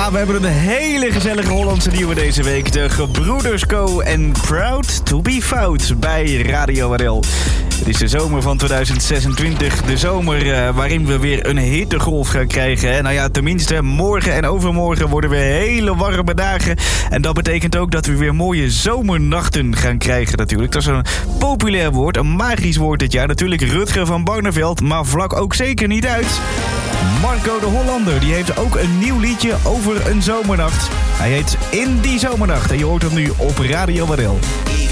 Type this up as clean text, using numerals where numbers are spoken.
Ja, we hebben een hele gezellige Hollandse nieuwe deze week. De Gebroeders Co. en Proud to be Fout bij Radio RL. Het is de zomer van 2026. De zomer waarin we weer een hittegolf gaan krijgen. En nou ja, tenminste, morgen en overmorgen worden weer hele warme dagen. En dat betekent ook dat we weer mooie zomernachten gaan krijgen natuurlijk. Dat is een populair woord, een magisch woord dit jaar. Natuurlijk Rutger van Barneveld, maar vlak ook zeker niet uit. Marco de Hollander, die heeft ook een nieuw liedje over een zomernacht. Hij heet In die Zomernacht en je hoort hem nu op Radio RL.